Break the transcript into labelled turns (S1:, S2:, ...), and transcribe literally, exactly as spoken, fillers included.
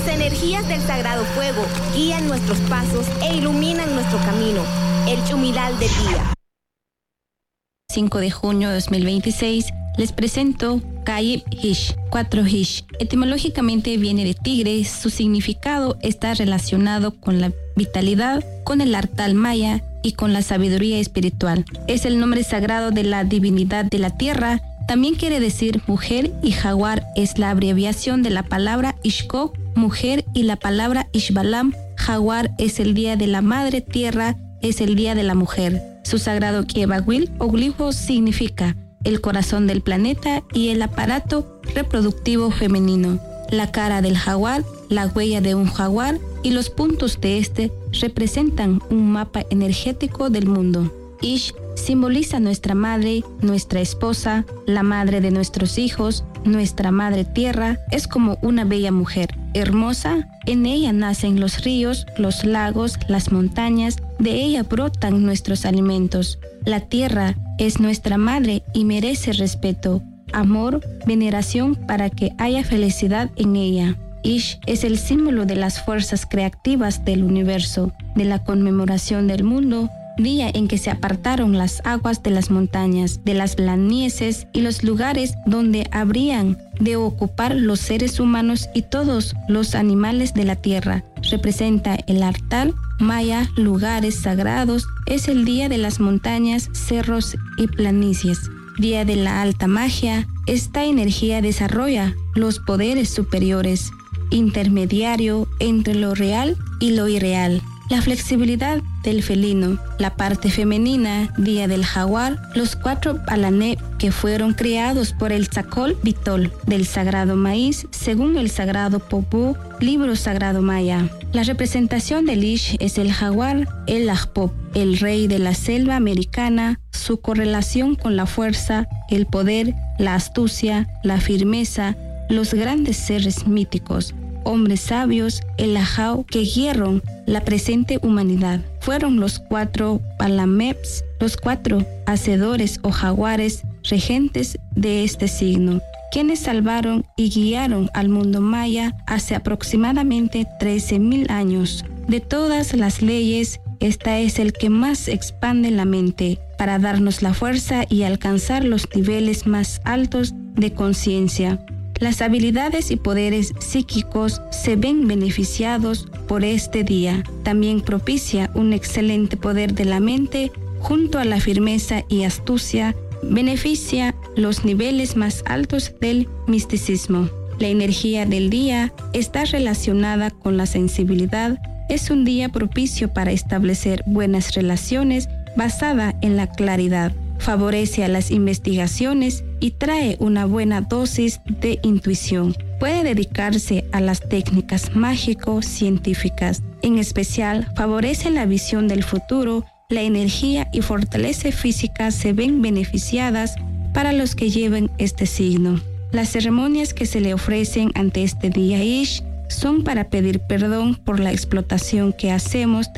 S1: Las energías del sagrado fuego guían nuestros pasos e iluminan nuestro camino. El Chumilal del día.
S2: cinco de junio de dos mil veintiséis, les presento Kayib Hish, cuatro Hish. Etimológicamente viene de tigre, su significado está relacionado con la vitalidad, con el artal maya y con la sabiduría espiritual. Es el nombre sagrado de la divinidad de la tierra. También quiere decir mujer, y jaguar es la abreviación de la palabra Ishkok, mujer, y la palabra Ishbalam, jaguar, es el día de la madre tierra, es el día de la mujer. Su sagrado Kiebawil o glifo significa el corazón del planeta y el aparato reproductivo femenino. La cara del jaguar, la huella de un jaguar y los puntos de este representan un mapa energético del mundo. Ish simboliza nuestra madre, nuestra esposa, la madre de nuestros hijos, nuestra madre tierra. Es como una bella mujer, hermosa. En ella nacen los ríos, los lagos, las montañas. De ella brotan nuestros alimentos. La tierra es nuestra madre y merece respeto, amor, veneración para que haya felicidad en ella. Ish es el símbolo de las fuerzas creativas del universo, de la conmemoración del mundo, día en que se apartaron las aguas de las montañas, de las planícies y los lugares donde habrían de ocupar los seres humanos y todos los animales de la tierra. Representa el artal maya, lugares sagrados. Es el día de las montañas, cerros y planicies. Día de la alta magia. Esta energía desarrolla los poderes superiores, intermediario entre lo real y lo irreal. La flexibilidad del felino, la parte femenina, día del jaguar, los cuatro palanep que fueron creados por el Tzakol Bitol del sagrado maíz, según el sagrado Popú, libro sagrado maya. La representación del Ish es el jaguar, el Ajpop, el rey de la selva americana, su correlación con la fuerza, el poder, la astucia, la firmeza, los grandes seres míticos, hombres sabios, el Ajau que guiaron la presente humanidad. Fueron los cuatro Palameps, los cuatro hacedores o jaguares regentes de este signo, quienes salvaron y guiaron al mundo maya hace aproximadamente trece mil años. De todas las leyes, esta es el que más expande la mente para darnos la fuerza y alcanzar los niveles más altos de conciencia. Las habilidades y poderes psíquicos se ven beneficiados por este día. También propicia un excelente poder de la mente junto a la firmeza y astucia. Beneficia los niveles más altos del misticismo. La energía del día está relacionada con la sensibilidad. Es un día propicio para establecer buenas relaciones basada en la claridad. Favorece a las investigaciones y trae una buena dosis de intuición. Puede dedicarse a las técnicas mágico-científicas. En especial, favorece la visión del futuro. La energía y fortaleza física se ven beneficiadas para los que lleven este signo. Las ceremonias que se le ofrecen ante este día Ish son para pedir perdón por la explotación que hacemos